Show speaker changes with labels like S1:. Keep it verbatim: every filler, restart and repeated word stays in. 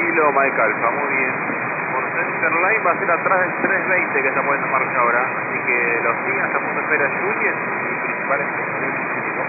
S1: Kilo Mike Alfa, muy bien. Por Centerline va a ser atrás del tres veinte que está poniendo en marcha ahora. Así que los sigan hasta punto de espera Juliet y principales.